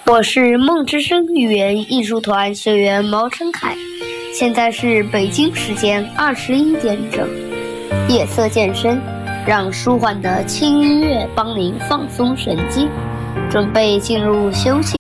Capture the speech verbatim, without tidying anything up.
我是梦之声语言艺术团学员毛晨凯，现在是北京时间二十一点整。夜色渐深，让舒缓的轻音乐帮您放松神经，准备进入休息